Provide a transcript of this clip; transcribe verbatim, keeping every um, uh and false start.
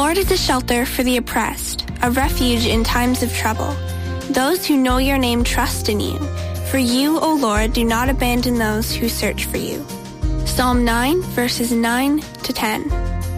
Lord is a shelter for the oppressed, a refuge in times of trouble. Those who know your name trust in you. For you, O Lord, do not abandon those who search for you. Psalm nine, verses nine to ten.